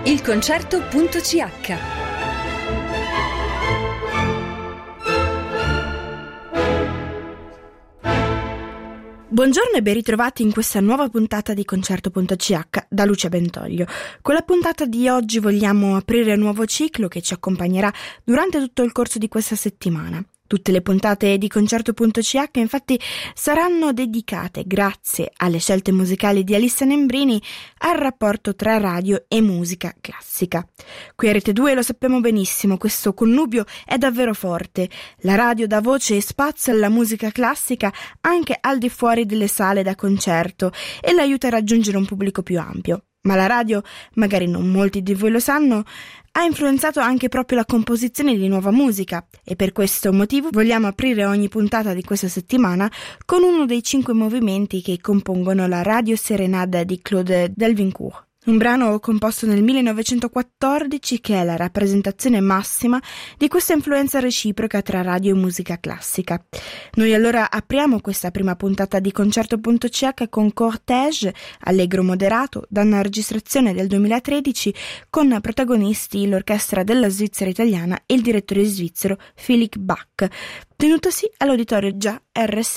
ilconcerto.ch. Buongiorno e ben ritrovati in questa nuova puntata di Concerto.ch da Lucia Bentoglio. Con la puntata di oggi vogliamo aprire un nuovo ciclo che ci accompagnerà durante tutto il corso di questa settimana. Tutte le puntate di Concerto.ch infatti saranno dedicate, grazie alle scelte musicali di Alissa Nembrini, al rapporto tra radio e musica classica. Qui a Rete 2 lo sappiamo benissimo, questo connubio è davvero forte. La radio dà voce e spazio alla musica classica anche al di fuori delle sale da concerto e l'aiuta a raggiungere un pubblico più ampio. Ma la radio, magari non molti di voi lo sanno, ha influenzato anche proprio la composizione di nuova musica e per questo motivo vogliamo aprire ogni puntata di questa settimana con uno dei 5 movimenti che compongono la Radio Serenade di Claude Delvincourt. Un brano composto nel 1914 che è la rappresentazione massima di questa influenza reciproca tra radio e musica classica. Noi allora apriamo questa prima puntata di Concerto.ch con Cortège, allegro moderato, da una registrazione del 2013 con protagonisti l'orchestra della Svizzera italiana e il direttore svizzero Philipp Bach, tenutosi all'Auditorio Gia RS